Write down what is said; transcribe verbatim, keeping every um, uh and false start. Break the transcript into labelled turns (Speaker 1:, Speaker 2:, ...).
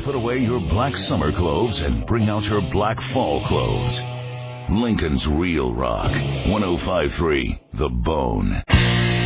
Speaker 1: put away your black summer clothes and bring out your black fall clothes. Lincoln's Real Rock, one oh five point three The Bone.